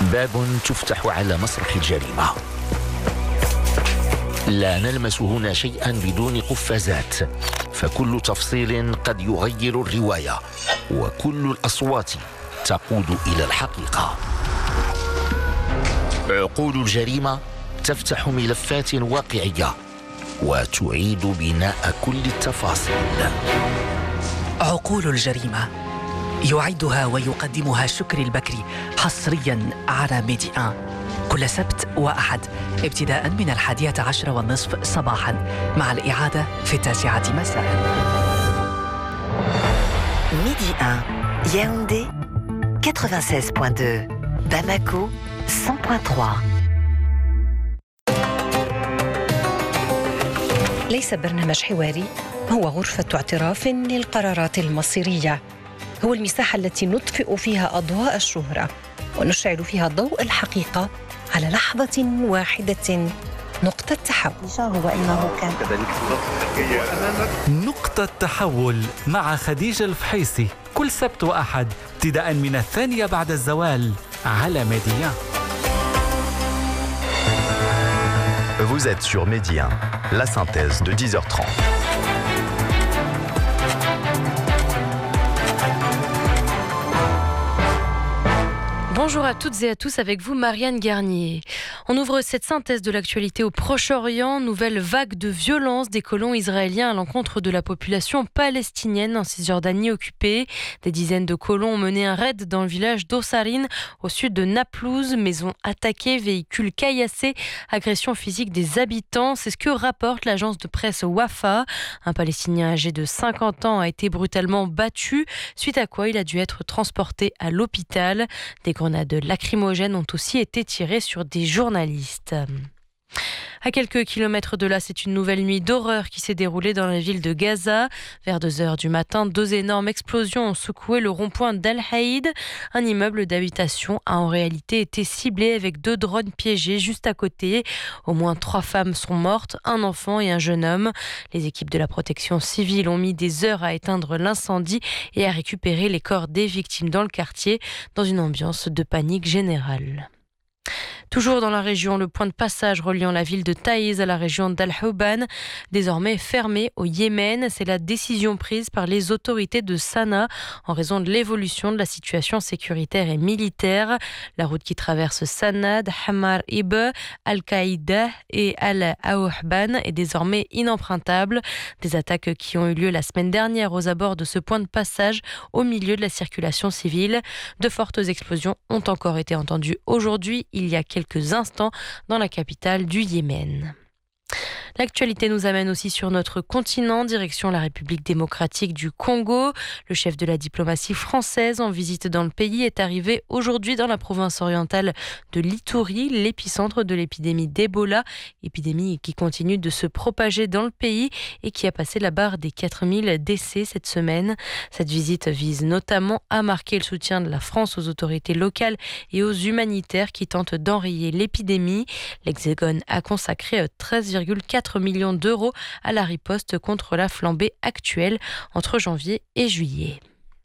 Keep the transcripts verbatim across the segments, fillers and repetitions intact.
باب تفتح على مسرح الجريمة. لا نلمس هنا شيئا بدون قفازات، فكل تفصيل قد يغير الرواية، وكل الأصوات تقود إلى الحقيقة. عقول الجريمة تفتح ملفات واقعية وتعيد بناء كل التفاصيل. عقول الجريمة يعدها ويقدمها شكري البكري حصريا على ميدي آن كل سبت وأحد ابتداء من الحادية عشر والنصف صباحا، مع الإعادة في التاسعة مساء. ميدي آن Yaoundé quatre-vingt-seize virgule deux, Bamako cent virgule trois. ليس برنامج حواري، هو غرفة اعتراف للقرارات المصيرية. هو المساحة التي نطفئ فيها أضواء الشهرة ونشعل فيها ضوء الحقيقة على لحظة واحدة، نقطة تحول. هو إنه كان نقطة تحول مع خديجة الفحيصي كل سبت وأحد ابتداء من الثانية بعد الزوال على ميدي آن. Vous êtes sur Midi un, la synthèse de dix heures trente. Bonjour à toutes et à tous, avec vous Marianne Garnier. On ouvre cette synthèse de l'actualité au Proche-Orient. Nouvelle vague de violence des colons israéliens à l'encontre de la population palestinienne en Cisjordanie occupée. Des dizaines de colons ont mené un raid dans le village d'Ossarin au sud de Naplouse. Maisons attaquées, véhicules caillassés, agressions physiques des habitants. C'est ce que rapporte l'agence de presse Wafa. Un Palestinien âgé de cinquante ans a été brutalement battu, suite à quoi il a dû être transporté à l'hôpital. Des grenades lacrymogènes ont aussi été tirées sur des journalistes. À quelques kilomètres de là, c'est une nouvelle nuit d'horreur qui s'est déroulée dans la ville de Gaza. Vers deux heures du matin, deux énormes explosions ont secoué le rond-point d'Al Haïd. Un immeuble d'habitation a en réalité été ciblé avec deux drones piégés juste à côté. Au moins trois femmes sont mortes, un enfant et un jeune homme. Les équipes de la protection civile ont mis des heures à éteindre l'incendie et à récupérer les corps des victimes dans le quartier, dans une ambiance de panique générale. Toujours dans la région, le point de passage reliant la ville de Taïz à la région d'Al-Houban, désormais fermé au Yémen. C'est la décision prise par les autorités de Sanaa en raison de l'évolution de la situation sécuritaire et militaire. La route qui traverse Sanaa, Hamar Ib, Al-Qaïda et Al-Houban est désormais inempruntable. Des attaques qui ont eu lieu la semaine dernière aux abords de ce point de passage au milieu de la circulation civile. De fortes explosions ont encore été entendues aujourd'hui, il y a quelques instants, dans la capitale du Yémen. L'actualité nous amène aussi sur notre continent, direction la République démocratique du Congo. Le chef de la diplomatie française en visite dans le pays est arrivé aujourd'hui dans la province orientale de l'Ituri, l'épicentre de l'épidémie d'Ebola, épidémie qui continue de se propager dans le pays et qui a passé la barre des quatre mille décès cette semaine. Cette visite vise notamment à marquer le soutien de la France aux autorités locales et aux humanitaires qui tentent d'enrayer l'épidémie. L'Hexagone a consacré treize virgule quatre millions d'euros à la riposte contre la flambée actuelle entre janvier et juillet.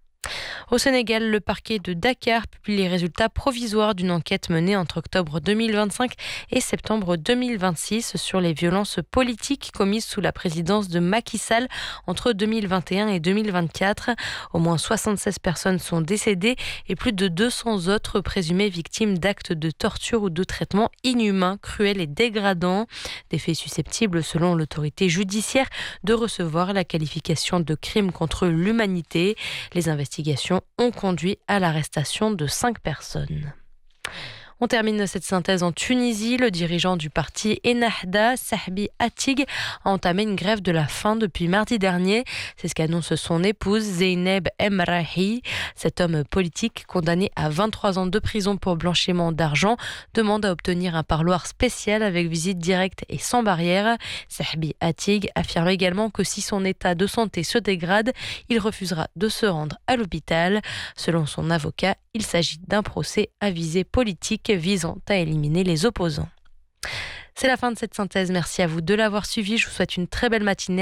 Au Sénégal, le parquet de Dakar publie les résultats provisoires d'une enquête menée entre octobre deux mille vingt-cinq et septembre deux mille vingt-six sur les violences politiques commises sous la présidence de Macky Sall entre deux mille vingt et un et deux mille vingt-quatre. Au moins soixante-seize personnes sont décédées et plus de deux cents autres présumées victimes d'actes de torture ou de traitements inhumains, cruels et dégradants. Des faits susceptibles, selon l'autorité judiciaire, de recevoir la qualification de crime contre l'humanité. Les investigations ont conduit à l'arrestation de cinq personnes. On termine cette synthèse en Tunisie. Le dirigeant du parti Ennahda, Sahbi Atig, a entamé une grève de la faim depuis mardi dernier. C'est ce qu'annonce son épouse Zeyneb Emrahi. Cet homme politique, condamné à vingt-trois ans de prison pour blanchiment d'argent, demande à obtenir un parloir spécial avec visite directe et sans barrière. Sahbi Atig affirme également que si son état de santé se dégrade, il refusera de se rendre à l'hôpital. Selon son avocat, il s'agit d'un procès à visée politique visant à éliminer les opposants. C'est la fin de cette synthèse. Merci à vous de l'avoir suivi. Je vous souhaite une très belle matinée.